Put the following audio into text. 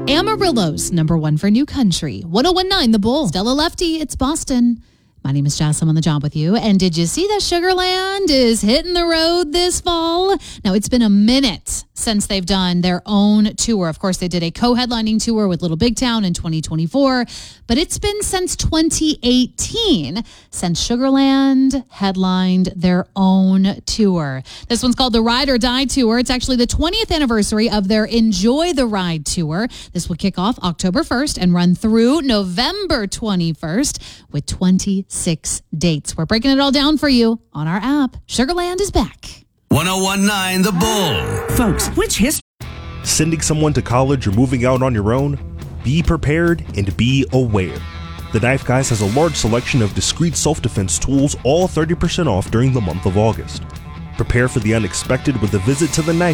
Amarillo's number one for New Country. 1019 The Bull. Stella Lefty, it's Boston. My name is Jess. I'm on the job with you. And did you see that Sugarland is hitting the road this fall? Now, it's been a minute since they've done their own tour. Of course, they did a co-headlining tour with Little Big Town in 2024, but it's been since 2018 since Sugarland headlined their own tour. This one's called the Ride or Die Tour. It's actually the 20th anniversary of their Enjoy the Ride Tour. This will kick off October 1st and run through November 21st with 26 dates. We're breaking it all down for you on our app. Sugarland is back. 1019 The Bull. Folks, which history? Sending someone to college or moving out on your own? Be prepared and be aware. The Knife Guys has a large selection of discreet self-defense tools, all 30% off during the month of August. Prepare for the unexpected with a visit to the Knife